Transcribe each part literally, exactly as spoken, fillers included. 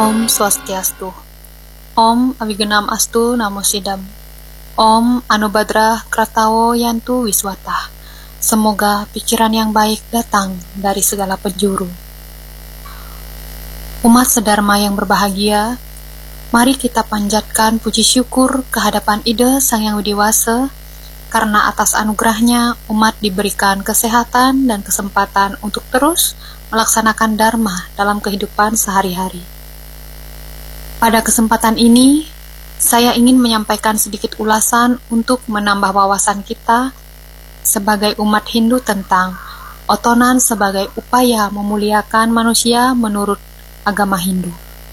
Om Swastiastu. Om Awigenam Astu Namo Sidam. Om Anubhadra Kratawo Yantu Wiswata. Semoga pikiran yang baik datang dari segala penjuru. Umat sedharma yang berbahagia, mari kita panjatkan puji syukur kehadapan Ida Sang Yang Widiwasa, karena atas anugerahnya umat diberikan kesehatan dan kesempatan untuk terus melaksanakan dharma dalam kehidupan sehari-hari. Pada kesempatan ini, saya ingin menyampaikan sedikit ulasan untuk menambah wawasan kita sebagai umat Hindu tentang otonan sebagai upaya memuliakan manusia menurut agama Hindu.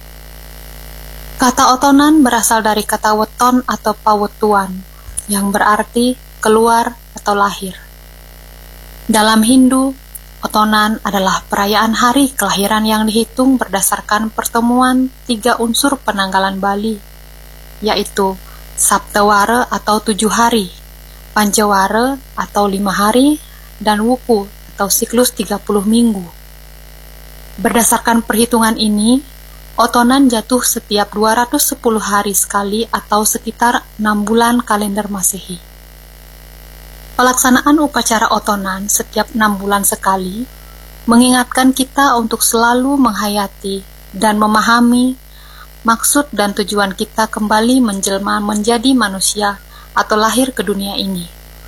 Kata otonan berasal dari kata weton atau pawetuan, yang berarti keluar atau lahir. Dalam Hindu, otonan adalah perayaan hari kelahiran yang dihitung berdasarkan pertemuan tiga unsur penanggalan Bali, yaitu Saptawara atau tujuh hari, Pancawara atau lima hari, dan Wuku atau siklus tiga puluh minggu. Berdasarkan perhitungan ini, otonan jatuh setiap dua ratus sepuluh hari sekali atau sekitar enam bulan kalender Masehi. Pelaksanaan upacara otonan setiap enam bulan sekali mengingatkan kita untuk selalu menghayati dan memahami maksud dan tujuan kita kembali menjelma menjadi manusia atau lahir ke dunia ini.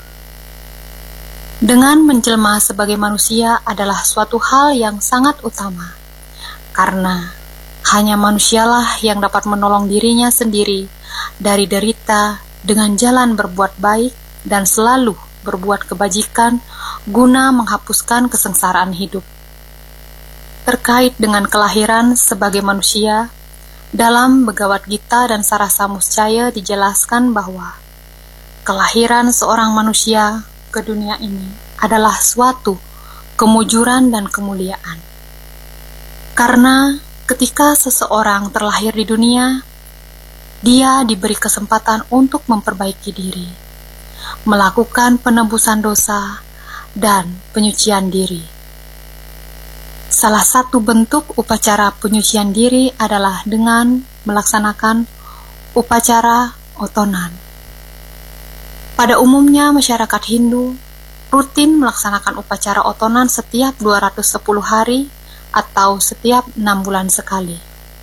Dengan menjelma sebagai manusia adalah suatu hal yang sangat utama, karena hanya manusialah yang dapat menolong dirinya sendiri dari derita dengan jalan berbuat baik dan selalu berbuat kebajikan guna menghapuskan kesengsaraan hidup. Terkait dengan kelahiran sebagai manusia, dalam Bhagavad Gita dan Sarasa Muscaya dijelaskan bahwa kelahiran seorang manusia ke dunia ini adalah suatu kemujuran dan kemuliaan. Karena ketika seseorang terlahir di dunia, dia diberi kesempatan untuk memperbaiki diri, melakukan penebusan dosa, dan penyucian diri. Salah satu bentuk upacara penyucian diri adalah dengan melaksanakan upacara otonan. Pada umumnya masyarakat Hindu rutin melaksanakan upacara otonan setiap dua ratus sepuluh hari atau setiap enam bulan sekali.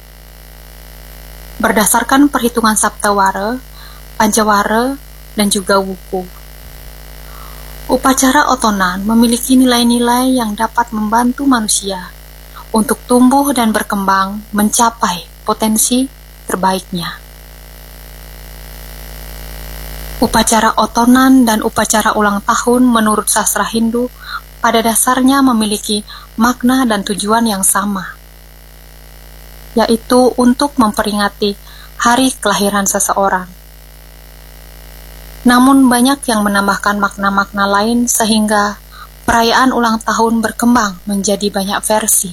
Berdasarkan perhitungan Saptawara, Pancawara, dan juga Wuku, upacara otonan memiliki nilai-nilai yang dapat membantu manusia untuk tumbuh dan berkembang mencapai potensi terbaiknya. Upacara otonan dan upacara ulang tahun menurut sastra Hindu pada dasarnya memiliki makna dan tujuan yang sama, yaitu untuk memperingati hari kelahiran seseorang. Namun banyak yang menambahkan makna-makna lain sehingga perayaan ulang tahun berkembang menjadi banyak versi.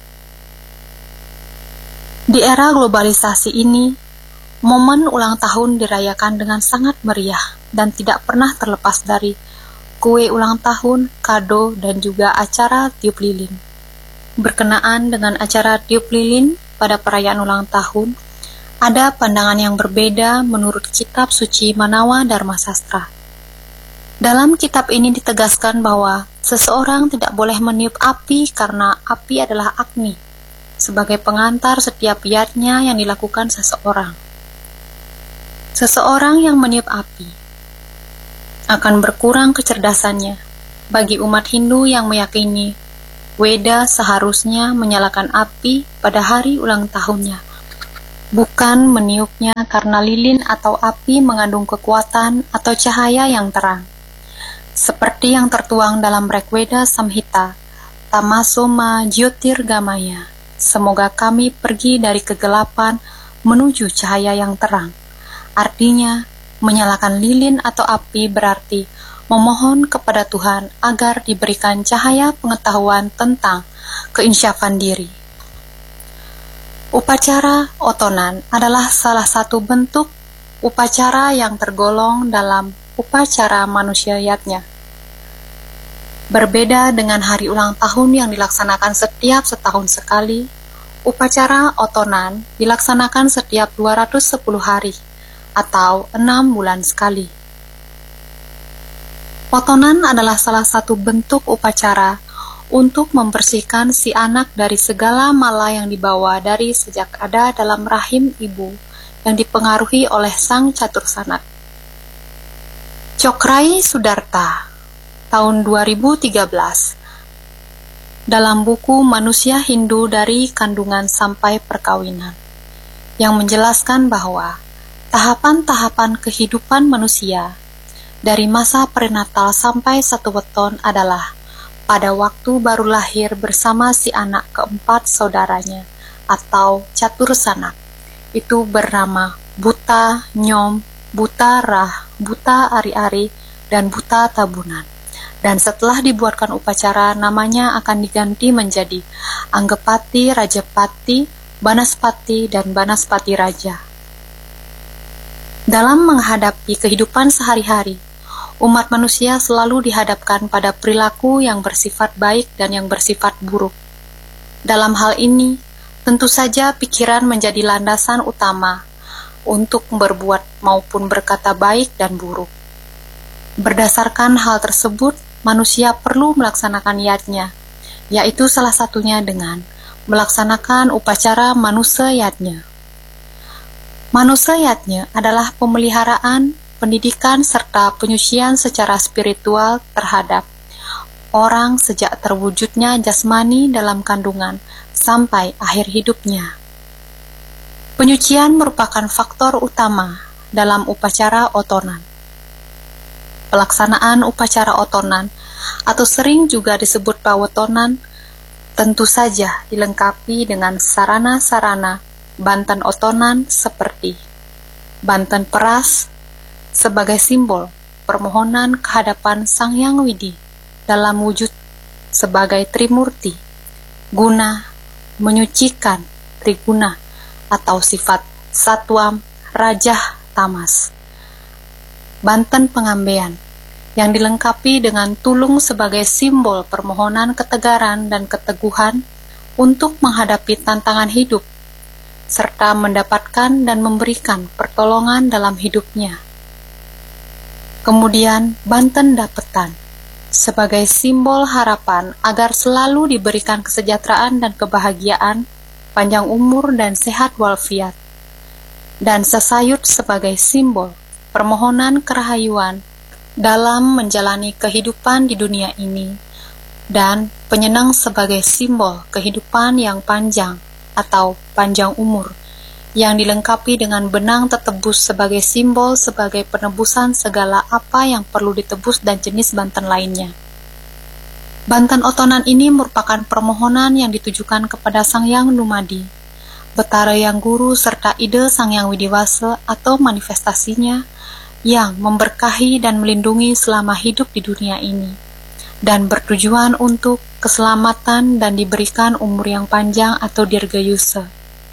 Di era globalisasi ini, momen ulang tahun dirayakan dengan sangat meriah dan tidak pernah terlepas dari kue ulang tahun, kado, dan juga acara tiup lilin. Berkenaan dengan acara tiup lilin pada perayaan ulang tahun, ada pandangan yang berbeda menurut kitab suci Manawa Dharma Sastra. Dalam kitab ini ditegaskan bahwa seseorang tidak boleh meniup api karena api adalah Agni, sebagai pengantar setiap yatnya yang dilakukan seseorang. Seseorang yang meniup api akan berkurang kecerdasannya. Bagi umat Hindu yang meyakini Weda seharusnya menyalakan api pada hari ulang tahunnya, bukan meniupnya karena lilin atau api mengandung kekuatan atau cahaya yang terang. Seperti yang tertuang dalam Rigveda Samhita, Tamasoma Jyotirgamaya, semoga kami pergi dari kegelapan menuju cahaya yang terang. Artinya, menyalakan lilin atau api berarti memohon kepada Tuhan agar diberikan cahaya pengetahuan tentang keinsyafan diri. Upacara otonan adalah salah satu bentuk upacara yang tergolong dalam upacara manusiayatnya. Berbeda dengan hari ulang tahun yang dilaksanakan setiap setahun sekali, Upacara otonan dilaksanakan setiap dua ratus sepuluh hari atau enam bulan sekali. Otonan adalah salah satu bentuk upacara untuk membersihkan si anak dari segala mala yang dibawa dari sejak ada dalam rahim ibu yang dipengaruhi oleh sang catur sanak. Cokrai Sudarta, tahun dua ribu tiga belas, dalam buku Manusia Hindu dari Kandungan Sampai Perkawinan, yang menjelaskan bahwa tahapan-tahapan kehidupan manusia dari masa prenatal sampai satu weton adalah pada waktu baru lahir bersama si anak keempat saudaranya atau catur sanak. Itu bernama Buta Nyom, Buta Rah, Buta Ari-Ari, dan Buta Tabunan. Dan setelah dibuatkan upacara, namanya akan diganti menjadi Anggapati, Rajapati, Banaspati, dan Banaspati Raja. Dalam menghadapi kehidupan sehari-hari, umat manusia selalu dihadapkan pada perilaku yang bersifat baik dan yang bersifat buruk. Dalam hal ini, tentu saja pikiran menjadi landasan utama untuk berbuat maupun berkata baik dan buruk. Berdasarkan hal tersebut, manusia perlu melaksanakan yatnya, yaitu salah satunya dengan melaksanakan upacara manusa yatnya. Manusa yatnya adalah pemeliharaan, pendidikan, serta penyucian secara spiritual terhadap orang sejak terwujudnya jasmani dalam kandungan sampai akhir hidupnya. Penyucian merupakan faktor utama dalam upacara otonan. Pelaksanaan upacara otonan atau sering juga disebut pawetonan tentu saja dilengkapi dengan sarana-sarana banten otonan seperti banten peras sebagai simbol permohonan kehadapan Sang Hyang Widi dalam wujud sebagai Trimurti, guna menyucikan Triguna atau sifat Satwam Rajah Tamas. Banten pengambean yang dilengkapi dengan tulung sebagai simbol permohonan ketegaran dan keteguhan untuk menghadapi tantangan hidup, serta mendapatkan dan memberikan pertolongan dalam hidupnya. Kemudian, banten dapetan sebagai simbol harapan agar selalu diberikan kesejahteraan dan kebahagiaan, panjang umur dan sehat walafiat. Dan sesayut sebagai simbol permohonan kerahayuan dalam menjalani kehidupan di dunia ini, dan penyenang sebagai simbol kehidupan yang panjang atau panjang umur, yang dilengkapi dengan benang tetebus sebagai simbol sebagai penebusan segala apa yang perlu ditebus dan jenis banten lainnya. Banten otonan ini merupakan permohonan yang ditujukan kepada Sang Hyang Numadi, Betara Yang Guru, serta ide Sang Hyang Widiwasa atau manifestasinya yang memberkahi dan melindungi selama hidup di dunia ini, dan bertujuan untuk keselamatan dan diberikan umur yang panjang atau dirgayusa.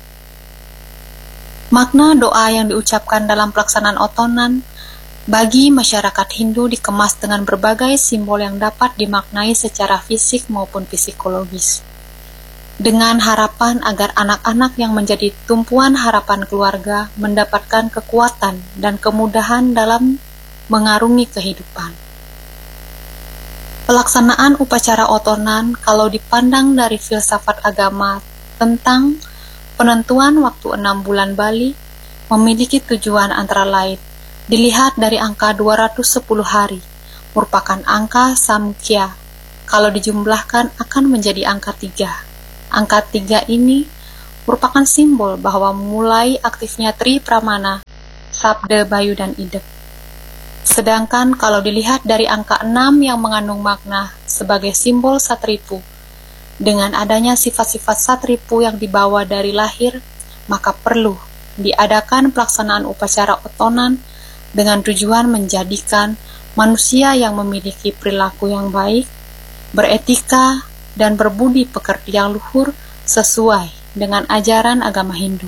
Makna doa yang diucapkan dalam pelaksanaan otonan bagi masyarakat Hindu dikemas dengan berbagai simbol yang dapat dimaknai secara fisik maupun psikologis, dengan harapan agar anak-anak yang menjadi tumpuan harapan keluarga mendapatkan kekuatan dan kemudahan dalam mengarungi kehidupan. Pelaksanaan upacara otonan kalau dipandang dari filsafat agama tentang penentuan waktu enam bulan Bali memiliki tujuan antara lain dilihat dari angka dua ratus sepuluh hari, merupakan angka samkhya, kalau dijumlahkan akan menjadi angka tiga. Angka tiga ini merupakan simbol bahwa mulai aktifnya Tri Pramana, Sabda, Bayu, dan Idep. Sedangkan kalau dilihat dari angka enam yang mengandung makna sebagai simbol satripu, dengan adanya sifat-sifat satripu yang dibawa dari lahir, maka perlu diadakan pelaksanaan upacara otonan dengan tujuan menjadikan manusia yang memiliki perilaku yang baik, beretika, dan berbudi pekerti yang luhur sesuai dengan ajaran agama Hindu.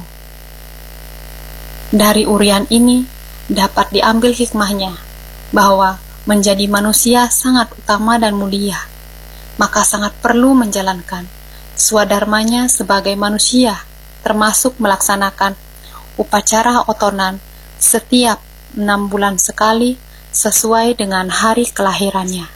Dari urian ini dapat diambil hikmahnya bahwa menjadi manusia sangat utama dan mulia, maka sangat perlu menjalankan swadharmanya sebagai manusia, termasuk melaksanakan upacara otonan setiap enam bulan sekali sesuai dengan hari kelahirannya.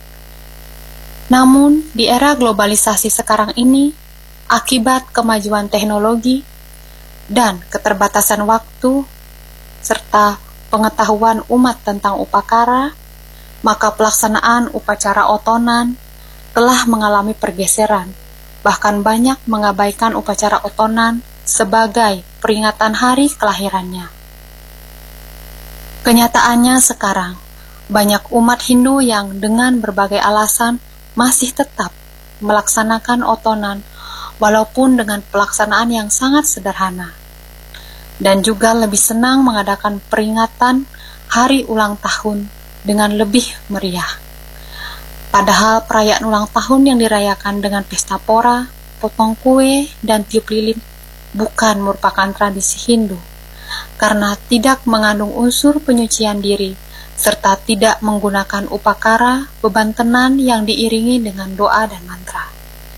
Namun, di era globalisasi sekarang ini, akibat kemajuan teknologi dan keterbatasan waktu serta pengetahuan umat tentang upakara, maka pelaksanaan upacara otonan telah mengalami pergeseran, bahkan banyak mengabaikan upacara otonan sebagai peringatan hari kelahirannya. Kenyataannya sekarang, banyak umat Hindu yang dengan berbagai alasan masih tetap melaksanakan otonan walaupun dengan pelaksanaan yang sangat sederhana, dan juga lebih senang mengadakan peringatan hari ulang tahun dengan lebih meriah. Padahal perayaan ulang tahun yang dirayakan dengan pesta pora, potong kue, dan tiup lilin bukan merupakan tradisi Hindu, karena tidak mengandung unsur penyucian diri, serta tidak menggunakan upakara, beban tenan yang diiringi dengan doa dan mantra.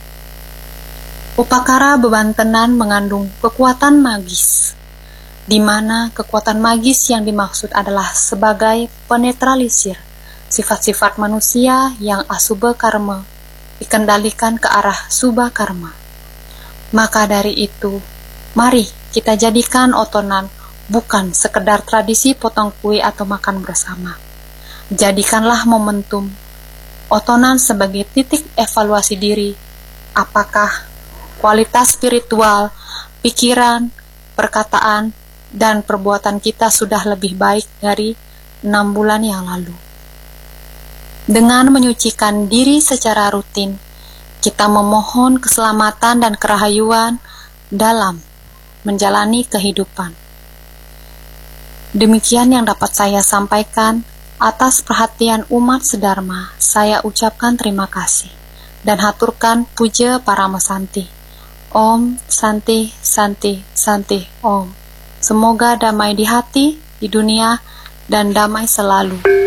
Upakara beban tenan mengandung kekuatan magis, di mana kekuatan magis yang dimaksud adalah sebagai penetralisir sifat-sifat manusia yang asubha karma dikendalikan ke arah subha karma. Maka dari itu, mari kita jadikan otonan bukan sekedar tradisi potong kue atau makan bersama. Jadikanlah momentum otonan sebagai titik evaluasi diri, apakah kualitas spiritual, pikiran, perkataan, dan perbuatan kita sudah lebih baik dari enam bulan yang lalu. Dengan menyucikan diri secara rutin, kita memohon keselamatan dan kerahayuan dalam menjalani kehidupan. Demikian yang dapat saya sampaikan. Atas perhatian umat sedharma, saya ucapkan terima kasih dan haturkan puja Parama Santi. Om Santi Santi Santi Om. Semoga damai di hati, di dunia, dan damai selalu.